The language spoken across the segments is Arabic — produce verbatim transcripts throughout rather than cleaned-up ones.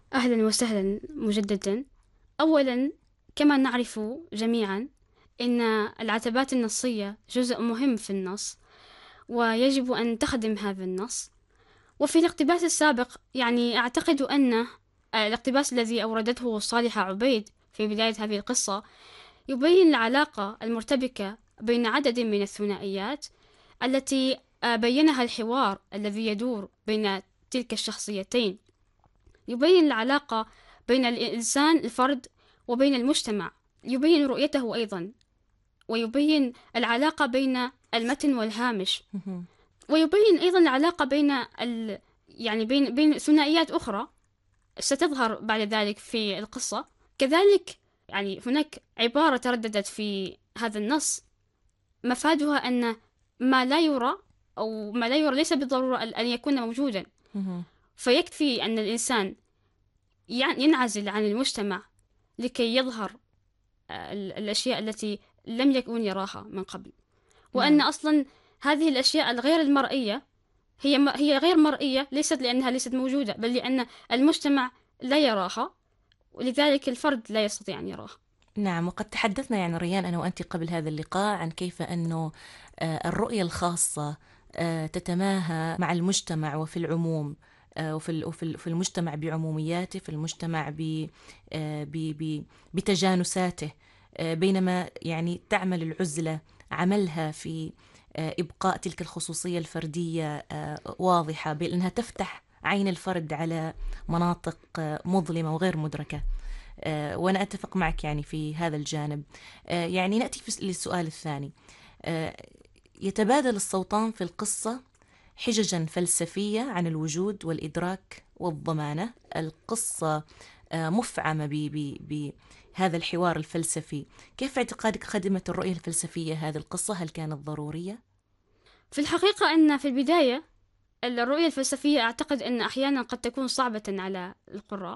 أهلا وسهلا مجددا. أولا، كما نعرف جميعا أن العتبات النصية جزء مهم في النص، ويجب أن تخدم هذا النص. وفي الاقتباس السابق يعني أعتقد أن الاقتباس الذي أوردته صالحة عبيد في بداية هذه القصة يبين العلاقة المرتبكة بين عدد من الثنائيات التي بينها الحوار الذي يدور بين تلك الشخصيتين. يبين العلاقة بين الإنسان الفرد وبين المجتمع، يبين رؤيته أيضا، ويبين العلاقة بين المتن والهامش، ويبين أيضا العلاقة بين ال... يعني بين بين ثنائيات أخرى ستظهر بعد ذلك في القصة. كذلك يعني هناك عبارة ترددت في هذا النص مفادها أن ما لا يرى أو ما لا يرى ليس بالضرورة أن يكون موجودا، فيكفي أن الإنسان ينعزل عن المجتمع لكي يظهر الأشياء التي لم يكن يراها من قبل، وأن نعم. أصلا هذه الأشياء الغير المرئية هي هي غير مرئية ليست لأنها ليست موجودة، بل لأن المجتمع لا يراها، ولذلك الفرد لا يستطيع أن يراها. نعم، وقد تحدثنا يعني ريان أنا وأنت قبل هذا اللقاء عن كيف أنه الرؤية الخاصة تتماهى مع المجتمع وفي العموم، وفي وفي في المجتمع بعمومياته، في المجتمع ب ب بتجانساته، بينما يعني تعمل العزلة عملها في إبقاء تلك الخصوصية الفردية واضحة، بأنها تفتح عين الفرد على مناطق مظلمة وغير مدركة. وأنا أتفق معك يعني في هذا الجانب. يعني نأتي للسؤال الثاني. يتبادل الصوتان في القصة حججا فلسفية عن الوجود والإدراك والضمانة. القصة مفعمة بهذا الحوار الفلسفي. كيف اعتقادك خدمت الرؤية الفلسفية هذه القصة؟ هل كانت ضرورية؟ في الحقيقة أن في البداية الرؤية الفلسفية أعتقد أن أحيانا قد تكون صعبة على القراء.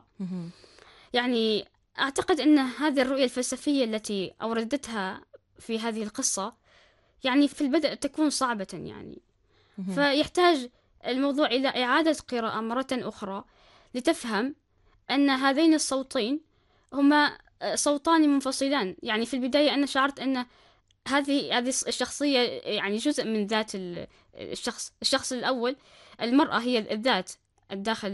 يعني أعتقد أن هذه الرؤية الفلسفية التي أوردتها في هذه القصة يعني في البدء تكون صعبة، يعني فيحتاج الموضوع إلى إعادة قراءة مرة أخرى لتفهم أن هذين الصوتين هما صوتان منفصلان. يعني في البداية أنا شعرت أن هذه هذه الشخصية يعني جزء من ذات الشخص الشخص الأول، المرأة هي الذات الداخل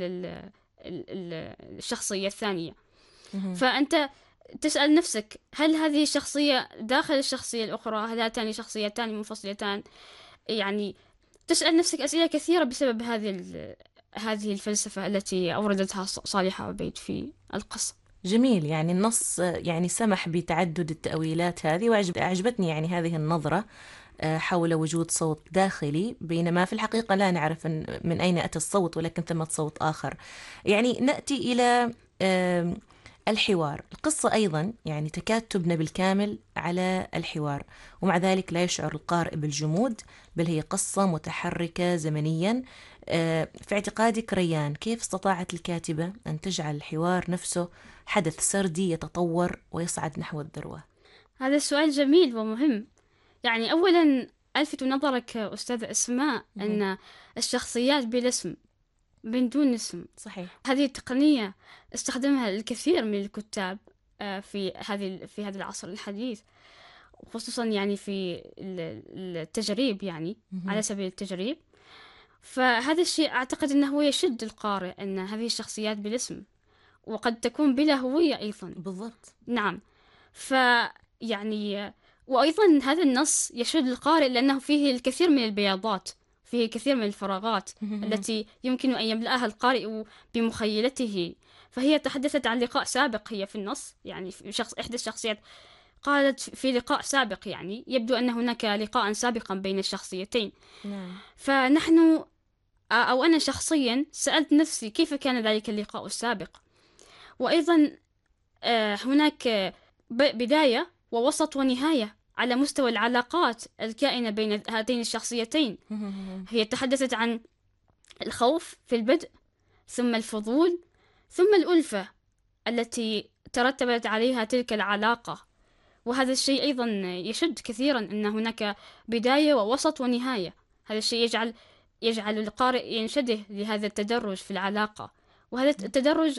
الشخصية الثانية. فأنت تسأل نفسك هل هذه الشخصية داخل الشخصية الأخرى؟ هل هاتان شخصيتان منفصلتان؟ يعني تسأل نفسك أسئلة كثيرة بسبب هذه هذه الفلسفة التي أوردتها صالحة عبيد في القصة. جميل، يعني النص يعني سمح بتعدد التأويلات هذه، وأعجبتني يعني هذه النظرة حول وجود صوت داخلي، بينما في الحقيقة لا نعرف من أين أتى الصوت، ولكن ثمة صوت آخر. يعني نأتي إلى الحوار. القصة أيضا يعني تكاد تبنى بالكامل على الحوار، ومع ذلك لا يشعر القارئ بالجمود، بل هي قصة متحركة زمنيا. في اعتقادك ريان، كيف استطاعت الكاتبة أن تجعل الحوار نفسه حدث سردي يتطور ويصعد نحو الذروة؟ هذا السؤال جميل ومهم. يعني أولا ألفت نظرك أستاذ أسماء أن الشخصيات بلا اسم، من دون اسم. صحيح. هذه التقنية استخدمها الكثير من الكتاب في هذه في هذا العصر الحديث، خصوصا يعني في التجريب، يعني على سبيل التجريب. فهذا الشيء أعتقد أنه يشد القارئ أن هذه الشخصيات بالاسم، وقد تكون بلا هوية أيضا. بالضبط. نعم. فيعني وأيضا هذا النص يشد القارئ لأنه فيه الكثير من البياضات، فيه الكثير من الفراغات التي يمكن أن يملأها القارئ بمخيلته. فهي تحدثت عن لقاء سابق هي في النص، يعني في شخص إحدى الشخصيات قالت في لقاء سابق، يعني يبدو أن هناك لقاء سابقا بين الشخصيتين. نعم. فنحن أو أنا شخصيا سألت نفسي كيف كان ذلك اللقاء السابق. وأيضا هناك بداية ووسط ونهاية على مستوى العلاقات الكائنة بين هاتين الشخصيتين. هي تحدثت عن الخوف في البدء، ثم الفضول، ثم الألفة التي ترتبت عليها تلك العلاقة. وهذا الشيء أيضا يشد كثيرا أن هناك بداية ووسط ونهاية. هذا الشيء يجعل يجعل القارئ ينشده لهذا التدرج في العلاقة، وهذا التدرج